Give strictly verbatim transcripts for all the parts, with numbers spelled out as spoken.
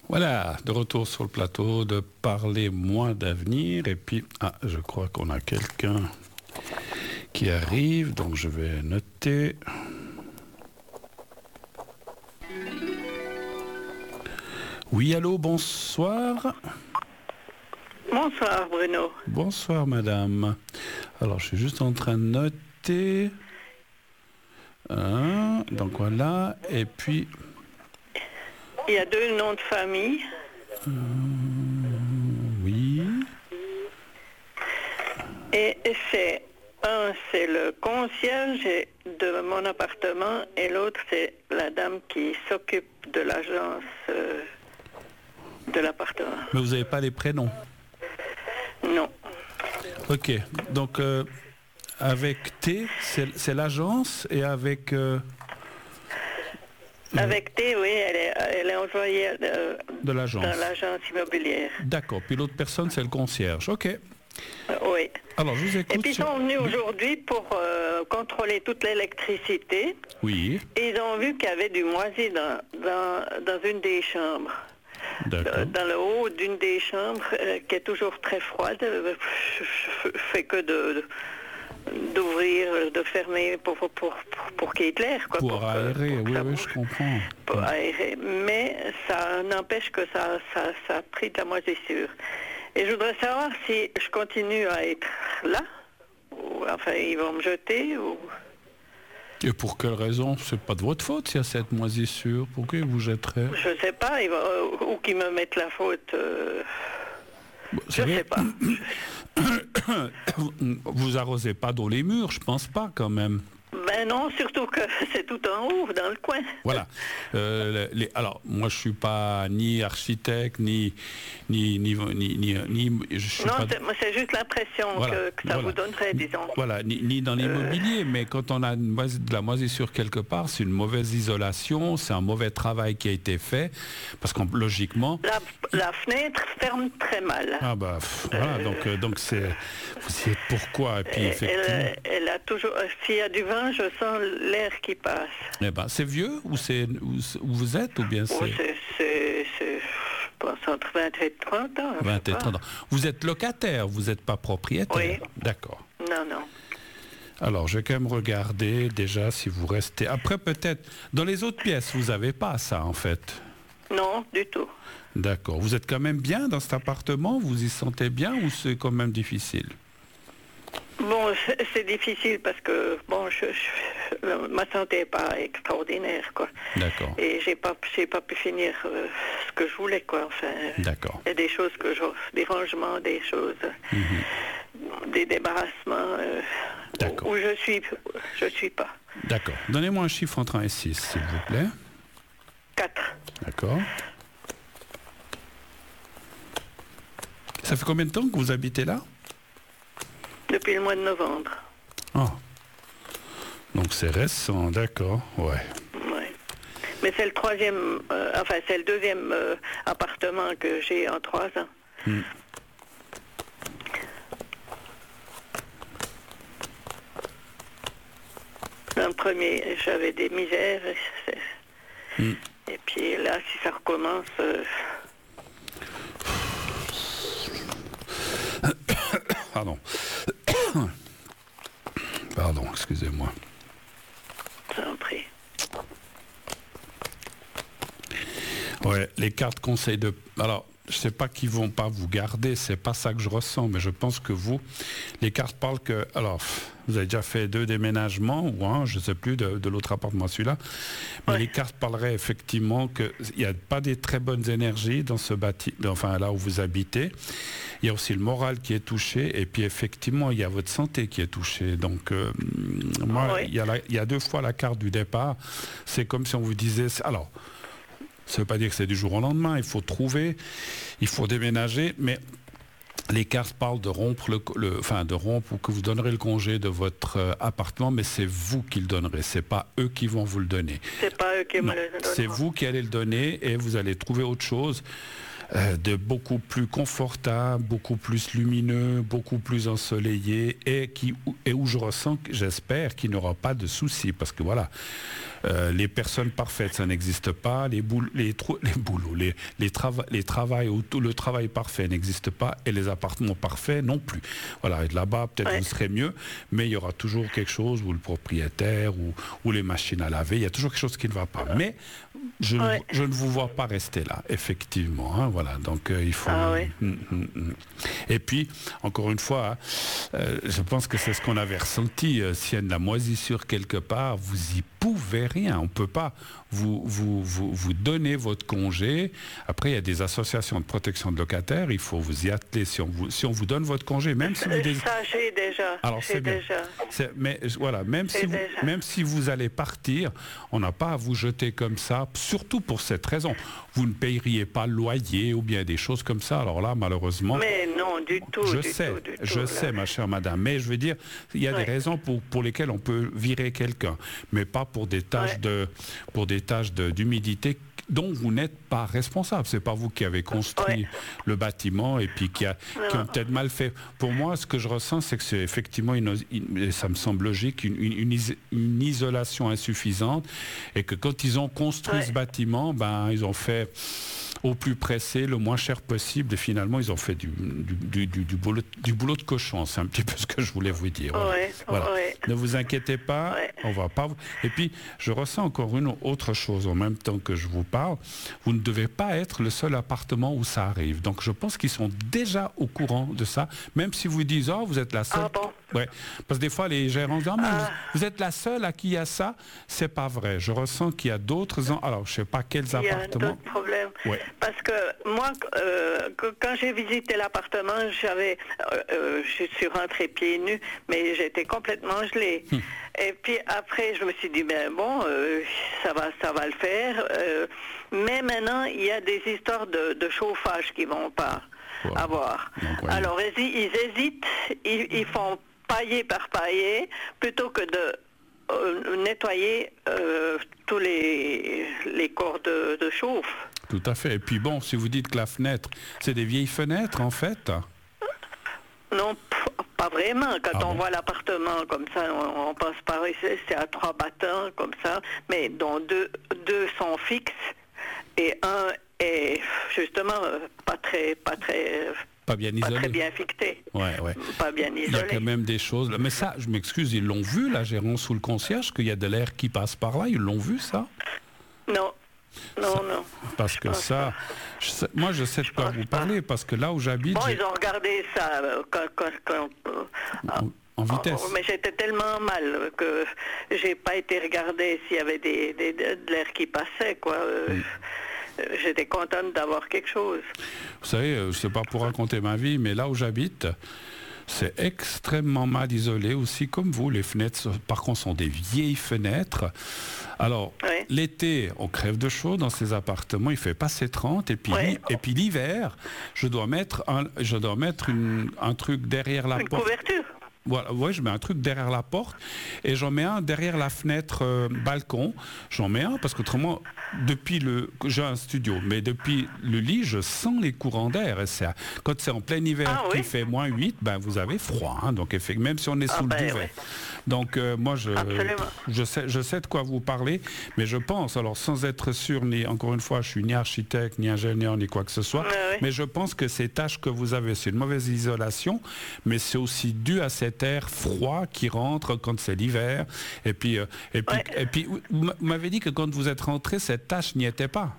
Voilà, de retour sur le plateau, de parler moins d'avenir. Et puis, ah, je crois qu'on a quelqu'un qui arrive, donc je vais noter. Oui, allô, bonsoir. Bonsoir Bruno. Bonsoir madame. Alors, je suis juste en train de noter. Hein, donc voilà, et puis... Il y a deux noms de famille. Euh, oui. Et c'est un, c'est le concierge de mon appartement et l'autre, c'est la dame qui s'occupe de l'agence euh, de l'appartement. Mais vous n'avez pas les prénoms? Non. Ok, donc euh, avec T, c'est, c'est l'agence et avec... Euh, Avec T, oui, elle est, elle est employée euh, de l'agence. dans l'agence immobilière. D'accord, puis l'autre personne, c'est le concierge. Ok. Euh, oui. Alors, je vous écoute. Et puis ils sont venus aujourd'hui pour euh, contrôler toute l'électricité. Oui. Et ils ont vu qu'il y avait du moisi dans, dans, dans une des chambres. D'accord. Dans le haut d'une des chambres, euh, qui est toujours très froide. Euh, je ne fais que de... de d'ouvrir, de fermer pour, pour, pour, pour qu'il y ait de l'air. Quoi, pour, pour aérer, que, pour oui, oui, bouge. je comprends. Pour aérer. Mais ça n'empêche que ça, ça, ça a pris de la moisissure. Et je voudrais savoir si je continue à être là, ou enfin ils vont me jeter, ou... Et pour quelle raison? C'est pas de votre faute s'il y a cette moisissure. Pourquoi ils vous jetteraient? Je sais pas, ils vont, euh, ou qu'ils me mettent la faute... Euh... Bon, je sais pas. Vous arrosez pas dans les murs, je pense pas quand même. Ben non, surtout que c'est tout en haut, dans le coin. Voilà. Euh, les, alors, moi, je suis pas ni architecte, ni... ni, ni, ni, ni, ni je suis non, pas... c'est, c'est juste l'impression voilà, que, que ça voilà. vous donnerait, disons. Voilà, ni, ni dans l'immobilier, euh... mais quand on a une moisi, de la moisissure quelque part, c'est une mauvaise isolation, c'est un mauvais travail qui a été fait, parce que logiquement... La, la fenêtre ferme très mal. Ah bah, pff, voilà, euh... donc, euh, donc c'est... c'est pourquoi, et puis elle, effectivement... Elle, elle a toujours... S'il y a du vent, je sens l'air qui passe. Eh ben, c'est vieux ou c'est où, où vous êtes ou bien c'est... Oh, c'est, c'est, c'est je pense entre vingt et trente ans. vingt et trente ans. Vous êtes locataire, vous n'êtes pas propriétaire? Oui. D'accord. Non, non. Alors, je vais quand même regarder déjà si vous restez... Après, peut-être, dans les autres pièces, vous n'avez pas ça, en fait? Non, du tout. D'accord. Vous êtes quand même bien dans cet appartement? Vous y sentez bien ou c'est quand même difficile? Bon, c'est, c'est difficile parce que bon, je, je, ma santé n'est pas extraordinaire, quoi. D'accord. Et j'ai pas, j'ai pas pu finir euh, ce que je voulais, quoi. Enfin, d'accord. Il y a des choses que je, des rangements, des choses, mm-hmm. des débarrassements euh, où, où je suis, je suis pas. D'accord. Donnez-moi un chiffre entre un et six, s'il vous plaît. quatre. D'accord. Ça fait combien de temps que vous habitez là? Depuis le mois de novembre. Oh. Donc c'est récent, d'accord, ouais. Ouais. Mais c'est le troisième, euh, enfin c'est le deuxième euh, appartement que j'ai en trois ans. Mm. Dans le premier, j'avais des misères. Et, mm. et puis là, si ça recommence... Euh... Pardon. Pardon, excusez-moi. J'en prie. Ouais, les cartes conseillent de... Alors, je ne sais pas qu'ils ne vont pas vous garder, c'est pas ça que je ressens, mais je pense que vous, les cartes parlent que... Alors, vous avez déjà fait deux déménagements, ou un, je ne sais plus, de, de l'autre appartement, celui-là. Mais ouais. Les cartes parleraient effectivement qu'il n'y a pas des très bonnes énergies dans ce bâtiment, enfin là où vous habitez. Il y a aussi le moral qui est touché, et puis effectivement, il y a votre santé qui est touchée. Donc, euh, moi, oui. il, y a la, il y a deux fois la carte du départ. C'est comme si on vous disait... Alors, ça ne veut pas dire que c'est du jour au lendemain, il faut trouver, il faut déménager, mais les cartes parlent de rompre, le, le, enfin de rompre ou que vous donnerez le congé de votre euh, appartement, mais c'est vous qui le donnerez, c'est pas eux qui vont vous le donner. C'est pas eux qui non, me le donnent. C'est vous qui allez le donner et vous allez trouver autre chose euh, de beaucoup plus confortable, beaucoup plus lumineux, beaucoup plus ensoleillé et, qui, et où je ressens, j'espère, qu'il n'y aura pas de soucis, parce que voilà, Euh, les personnes parfaites, ça n'existe pas. Les, boul les, les boulots, les, les, trava les travails, ou tout le travail parfait n'existe pas. Et les appartements parfaits non plus. Voilà, et là-bas, peut-être ouais. vous serez mieux, mais il y aura toujours quelque chose où le propriétaire, ou, ou les machines à laver, il y a toujours quelque chose qui ne va pas. Mais je, ouais. ne, je ne vous vois pas rester là, effectivement. Hein, voilà, donc euh, il faut... Ah, ouais. hum, hum, hum. Et puis, encore une fois, hein, euh, je pense que c'est ce qu'on avait ressenti. Euh, S'il y a de la moisissure quelque part, vous y pouvez rien. On ne peut pas vous, vous, vous, vous donner votre congé. Après, il y a des associations de protection de locataires. Il faut vous y atteler. Si on vous, si on vous donne votre congé, même si vous... Dés... Ça, j'ai déjà. Alors, c'est déjà. Mais voilà, même si, vous, même si vous allez partir, on n'a pas à vous jeter comme ça, surtout pour cette raison. Vous ne payeriez pas le loyer ou bien des choses comme ça. Alors là, malheureusement... Mais non, du tout. Je du sais, tout, du je tout, sais, ma chère madame. Mais je veux dire, il y a ouais. des raisons pour, pour lesquelles on peut virer quelqu'un, mais pas pour des tâches ouais. de, pour des tâches d'humidité dont vous n'êtes pas responsable. C'est pas vous qui avez construit ouais. le bâtiment et puis qui, a, qui ont peut-être mal fait. Pour moi, ce que je ressens, c'est que c'est effectivement, une, une, ça me semble logique, une, une, is, une isolation insuffisante et que quand ils ont construit ouais. ce bâtiment, ben, ils ont fait au plus pressé, le moins cher possible et finalement, ils ont fait du, du, du, du, boulot, du boulot de cochon. C'est un petit peu ce que je voulais vous dire. Voilà. Ouais. Voilà. Ouais. Ne vous inquiétez pas, ouais. on va pas vous... Et puis, je ressens encore une autre chose en même temps que je vous parle. Vous ne devez pas être le seul appartement où ça arrive. Donc, je pense qu'ils sont déjà au courant de ça, même si vous disent, oh, vous êtes la seule. Ah bon? Ouais. Parce que des fois, les gérants disent, oh, mais ah. vous, vous êtes la seule à qui il y a ça. C'est pas vrai. Je ressens qu'il y a d'autres... En... Alors, je sais pas quels il appartements. Il y a d'autres problèmes. Ouais. Parce que moi, euh, quand j'ai visité l'appartement, j'avais, euh, euh, je suis rentrée pieds nus, mais j'étais complètement gelée. Hum. Et puis après, je me suis dit, ben bon, euh, ça va, ça va le faire. Euh, mais maintenant, il y a des histoires de, de chauffage qui vont pas wow. avoir. Donc, ouais. Alors, ils, ils hésitent, ils, ils font pailler par pailler, plutôt que de euh, nettoyer euh, tous les, les corps de, de chauffe. Tout à fait. Et puis bon, si vous dites que la fenêtre, c'est des vieilles fenêtres en fait. Non, pas vraiment. Quand ah on bon? voit l'appartement comme ça, on, on passe par ici, c'est à trois battants comme ça, mais dont deux, deux sont fixes et un est justement pas très, pas très. Pas bien isolé. Pas très bien fixé. Ouais, ouais. Pas bien isolé. Il y a quand même des choses. Mais ça, je m'excuse, ils l'ont vu, la gérance ou le concierge, qu'il y a de l'air qui passe par là. Ils l'ont vu, ça? Non. Non, ça, non. Parce que ça, je sais, moi je sais de quoi vous parlez, parce que là où j'habite... Bon, ils ont regardé ça euh, quand, quand, quand, euh, en, en vitesse. Oh, mais j'étais tellement mal que j'ai pas été regarder s'il y avait des, des, de l'air qui passait, quoi. Euh, mm. J'étais contente d'avoir quelque chose. Vous savez, je ne sais pas pour raconter ma vie, mais là où j'habite, c'est extrêmement mal isolé aussi, comme vous. Les fenêtres, par contre, sont des vieilles fenêtres. Alors, oui. l'été, on crève de chaud dans ces appartements, il fait passer trente, et puis, oui. et puis l'hiver, je dois mettre, un, je dois mettre une, un truc derrière la une porte. Une couverture. Voilà, ouais, je mets un truc derrière la porte et j'en mets un derrière la fenêtre euh, balcon. J'en mets un parce qu'autrement, depuis le, j'ai un studio, mais depuis le lit, je sens les courants d'air. Et c'est, quand c'est en plein hiver ah, qui oui. fait moins huit, ben vous avez froid. Hein, donc même si on est ah, sous ben, le duvet. Oui. Donc euh, moi, je, Absolument. je sais, je sais de quoi vous parlez, mais je pense, alors sans être sûr, ni encore une fois, je suis ni architecte, ni ingénieur, ni quoi que ce soit, oui, oui. mais je pense que ces tâches que vous avez, c'est une mauvaise isolation, mais c'est aussi dû à cet air froid qui rentre quand c'est l'hiver. Et puis, euh, et puis, ouais. et puis vous m'avez dit que quand vous êtes rentré, cette tâche n'y était pas.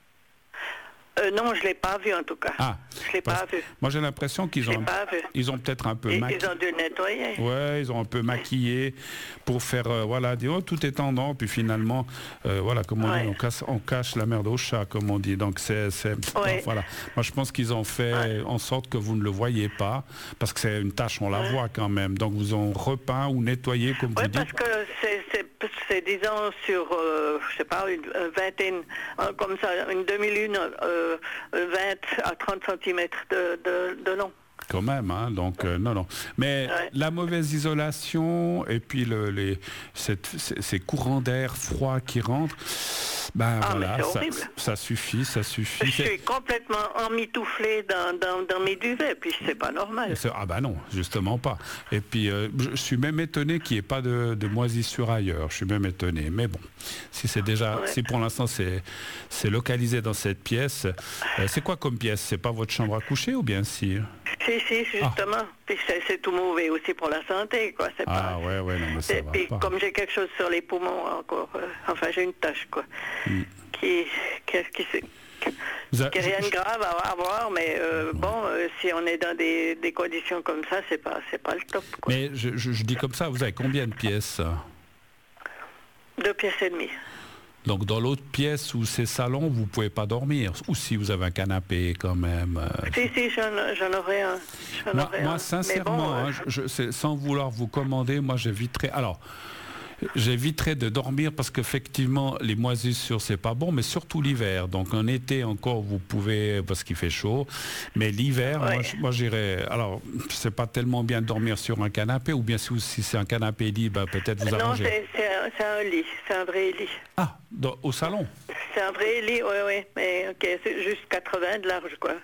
Euh, non, je ne l'ai pas vu en tout cas. Ah, je ne l'ai pas vu. Moi j'ai l'impression qu'ils ont, ils ont peut-être un peu maquillé. Ils ont dû nettoyer. Ouais, ils ont un peu maquillé pour faire, euh, voilà, dire oh tout est en ordre, puis finalement, euh, voilà, comme on ouais. dit, on, casse, on cache la merde au chat, comme on dit. Donc c'est, c'est ouais. non, voilà. Moi je pense qu'ils ont fait ouais. en sorte que vous ne le voyez pas, parce que c'est une tâche, on la ouais. voit quand même. Donc vous ont repeint ou nettoyé, comme ouais, vous dites. Oui, parce que c'est, c'est, c'est disons sur, euh, je sais pas, une vingtaine, comme ça, une demi-lune. Euh, vingt à trente centimètres de, de, de long. quand même, hein, donc euh, non, non. Mais Ouais. la mauvaise isolation et puis le, les, cette- ces, ces courants d'air froid qui rentrent, ben Ah, mais voilà, c'est ça, horrible. ça suffit, ça suffit. Je C'est- suis complètement emmitouflée dans, dans, dans mes duvets, puis c'est pas normal. c'est- Ah ben non, justement pas. Et puis euh, je suis même étonné qu'il n'y ait pas de, de moisissure ailleurs. Je suis même étonné. Mais bon, si c'est déjà, Ouais. si pour l'instant c'est c'est localisé dans cette pièce, euh, c'est quoi comme pièce? C'est pas votre chambre à coucher ou bien si? Si, si, justement. Puis c'est c'est tout mauvais aussi pour la santé, quoi. C'est Ah pas... ouais, ouais, non mais ça Et va puis pas. comme j'ai quelque chose sur les poumons encore, euh, enfin j'ai une tache, quoi, Mm. qui, qui, qui, qui, Vous a- qui est rien de grave à avoir, mais euh, bon, euh, si on est dans des, des conditions comme ça, c'est pas, c'est pas le top, quoi. Mais je, je- je dis comme ça, vous avez combien de pièces? Deux pièces et demie. Donc dans l'autre pièce où c'est salon, vous pouvez pas dormir. Ou si vous avez un canapé quand même. euh, Si, si, j'en, j'en aurais un. J'en Moi, aurais moi, un. sincèrement, Mais bon, hein, euh, je- je- c'est- sans vouloir vous commander, moi j'éviterais. Alors, j'éviterais de dormir parce qu'effectivement, les moisissures, c'est pas bon, mais surtout l'hiver. Donc en été encore, vous pouvez, parce qu'il fait chaud. Mais l'hiver, Ouais. moi, je- moi j'irais. Alors, c'est pas tellement bien de dormir sur un canapé, ou bien si, si c'est un canapé lit, ben, peut-être vous non, arrangez. c'est, c'est, un, c'est un lit, c'est un vrai lit. Ah, dans- au salon. C'est un vrai lit, oui, oui, mais ok, c'est juste quatre-vingts de large, quoi.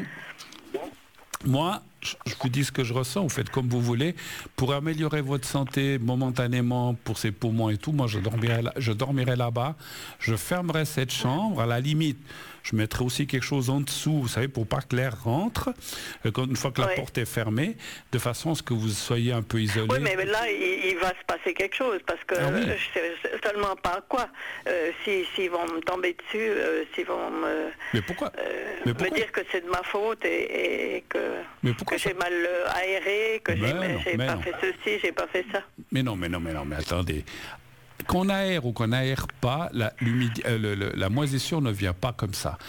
Moi, je je vous dis ce que je ressens, vous faites comme vous voulez. Pour améliorer votre santé momentanément, pour ses poumons et tout, moi je dormirai, là- je dormirai là-bas, je fermerai cette chambre, à la limite, je mettrai aussi quelque chose en dessous, vous savez, pour pas que l'air rentre, euh, quand- une fois que la Ouais. porte est fermée, de façon à ce que vous soyez un peu isolé. Oui, mais là, il, il va se passer quelque chose, parce que Ah oui. euh, je sais seulement pas quoi. Euh, si, s'ils vont me tomber dessus, euh, s'ils vont me, Mais pourquoi euh, Mais me pourquoi dire que c'est de ma faute et, et que, Mais pourquoi que ça- j'ai mal euh, aéré, que j'ai, Ben non, j'ai mais pas non. fait ceci, j'ai pas fait ça. Mais non, mais non, mais non, mais attendez. Qu'on aère ou qu'on n'aère pas, la, l'humidi- euh, le- le- la moisissure ne vient pas comme ça.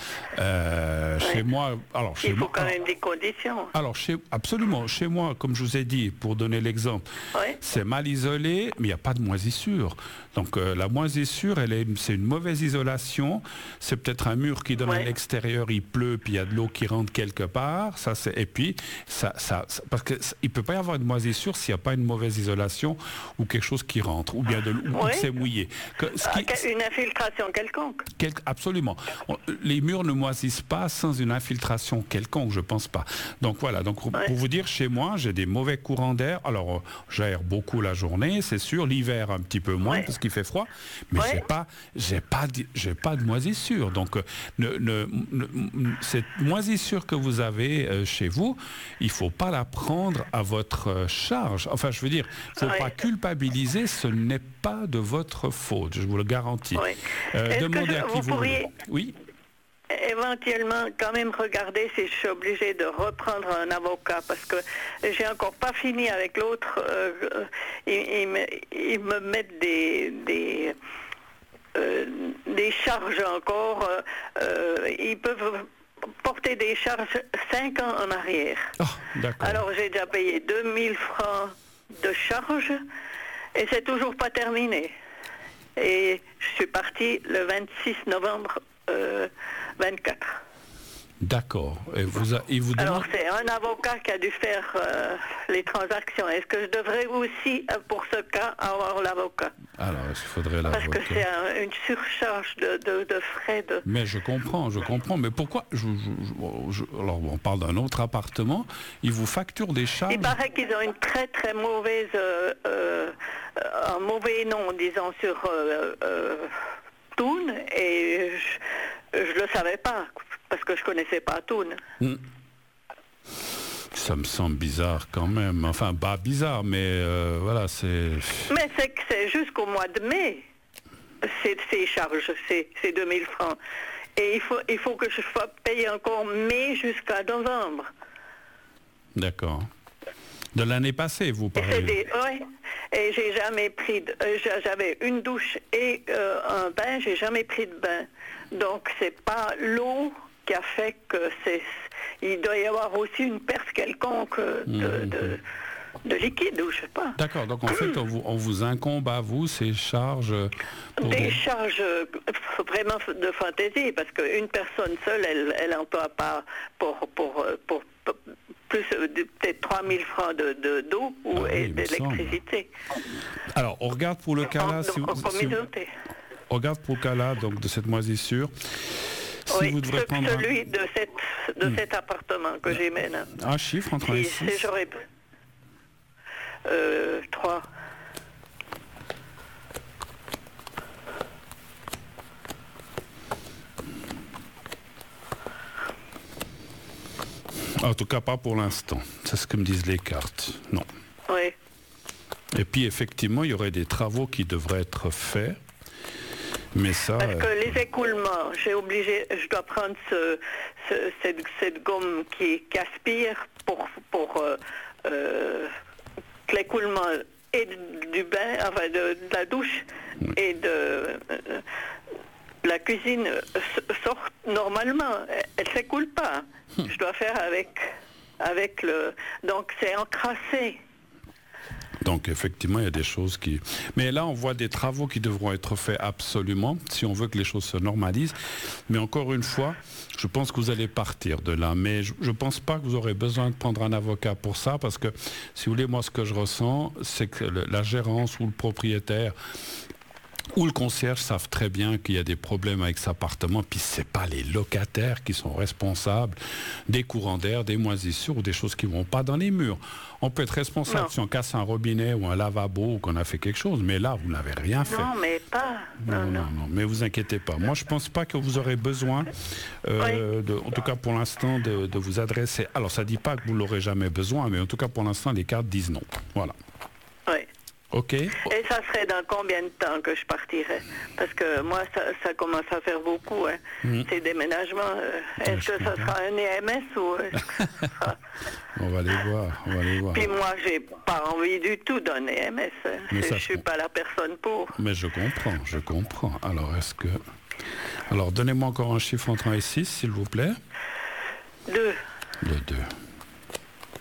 Euh, Chez moi, alors chez Il faut moi, quand même des conditions. alors chez, absolument, chez moi, comme je vous ai dit, pour donner l'exemple, Oui. c'est mal isolé, mais il n'y a pas de moisissure. Donc euh, la moisissure, elle est, c'est une mauvaise isolation. C'est peut-être un mur qui donne Ouais. à l'extérieur, il pleut, puis il y a de l'eau qui rentre quelque part. Ça, c'est, et puis, ça, ça, ça- parce qu'il ne peut pas y avoir de moisissure s'il n'y a pas une mauvaise isolation ou quelque chose qui rentre, ou bien de l'eau, ou Ouais. que c'est mouillé. Que, ce Ah, qui- que- une infiltration quelconque. Quel- absolument. On- les murs ne moisissent pas sans une infiltration quelconque, je pense pas. Donc voilà, donc Ouais. pour vous dire, chez moi, j'ai des mauvais courants d'air. Alors, euh, j'aère beaucoup la journée, c'est sûr. L'hiver, un petit peu moins, Ouais. parce qu'il fait froid. Mais Ouais. j'ai pas, j'ai pas, di- j'ai pas de moisissure. Donc, euh, ne- ne- ne- cette moisissure que vous avez euh, chez vous, il faut pas la prendre à votre euh, charge. Enfin, je veux dire, faut Ouais. pas culpabiliser. Ce n'est pas de votre faute, je vous le garantis. Ouais. Euh, Est-ce que demandez je- à qui vous vous pourriez- voulez. Oui. Éventuellement, quand même regarder si je suis obligée de reprendre un avocat, parce que j'ai encore pas fini avec l'autre. Euh, euh, ils, ils me, ils me mettent des, des, euh, des charges encore. euh, euh, ils peuvent porter des charges cinq ans en arrière. Ah, d'accord. Alors j'ai déjà payé deux mille francs de charges et c'est toujours pas terminé. Et je suis partie le vingt-six novembre euh, vingt-quatre. D'accord. Et vous a- il vous demande... Alors c'est un avocat qui a dû faire euh, les transactions. Est-ce que je devrais aussi, euh, pour ce cas, avoir l'avocat? Alors, est-ce qu'il faudrait Parce que l'avocat? c'est un- une surcharge de, de, de frais. De... Mais je comprends, je comprends. Mais pourquoi je, je- je- Alors, on parle d'un autre appartement. Ils vous facturent des charges. Il paraît qu'ils ont une très très mauvaise, euh, euh, un mauvais nom, disons, sur euh, euh, Toon, et je ne le savais pas, parce que je connaissais pas Toon. Hmm. Ça me semble bizarre quand même. Enfin, pas bizarre, mais euh, voilà, c'est... Mais c'est que c'est jusqu'au mois de mai, ces, ces charges, ces, ces deux mille francs. Et il faut, il faut que je fasse payer encore mai jusqu'à novembre. D'accord. De l'année passée, vous Et, parlez. c'est des- ouais. Et j'ai jamais pris, de- euh, j'a- j'avais une douche et euh, un bain, j'ai jamais pris de bain. Donc c'est pas l'eau qui a fait que c'est, il doit y avoir aussi une perte quelconque euh, de, Mhm. de, de liquide, ou je sais pas. D'accord, donc en fait, on vous, on vous incombe à vous ces charges pour Des des- charges euh, vraiment de fantaisie, parce qu'une personne seule, elle elle emploie pas pour, pour, euh, pour, pour, plus euh, de- peut-être trois mille francs de, de, d'eau ou, Ah oui, et il me semble. d'électricité. Alors, on regarde pour le cas En, là, si donc, vous, en si- communauté. on regarde pour le cas là, donc de cette moisissure. Si oui, vous devrez ce- prendre un- celui de, cette, de cet appartement que j'ai maintenant. un, chiffre entre un et Si, si six. j'aurais... Euh, trois. En tout cas, pas pour l'instant. C'est ce que me disent les cartes. Non. Oui. Et puis, effectivement, il y aurait des travaux qui devraient être faits. Mais ça... Parce euh, que les écoulements, j'ai obligé, je dois prendre ce, ce- cette, cette gomme qui, qui aspire pour, pour euh, euh, que l'écoulement et du bain, enfin de, de la douche et de euh, la cuisine s- sortent normalement. Elle ne s'écoule pas. Je dois faire avec, avec le... Donc c'est encrassé. Donc effectivement, il y a des choses qui... Mais là, on voit des travaux qui devront être faits absolument, si on veut que les choses se normalisent. Mais encore une fois, je pense que vous allez partir de là. Mais je ne pense pas que vous aurez besoin de prendre un avocat pour ça, parce que, si vous voulez, moi, ce que je ressens, c'est que le- la gérance ou le propriétaire ou le concierge savent très bien qu'il y a des problèmes avec cet appartement, puis c'est pas les locataires qui sont responsables des courants d'air, des moisissures ou des choses qui vont pas dans les murs. On peut être responsable Non. si on casse un robinet ou un lavabo ou qu'on a fait quelque chose, mais là, vous n'avez rien fait. Non, mais pas. Non, non, non, mais vous inquiétez pas. Moi, je pense pas que vous aurez besoin, euh, de, en tout cas pour l'instant, de, de vous adresser. Alors, ça dit pas que vous l'aurez jamais besoin, mais en tout cas pour l'instant, les cartes disent non. Voilà. Oui. Ok. Et ça serait dans combien de temps que je partirais? Parce que moi, ça, ça commence à faire beaucoup, hein. Mhm. Ces déménagements. euh, Est-ce je que ça comprends. sera un E M S ou... est-ce que ça sera- On va aller voir. On va aller voir. Puis moi, j'ai pas envie du tout d'un E M S. hein. Mais C'est- ça, Je je suis comprends. pas la personne pour. Mais je comprends, je comprends. Alors, est-ce que... Alors, donnez-moi encore un chiffre entre un et six, s'il vous plaît. Deux. Le deux.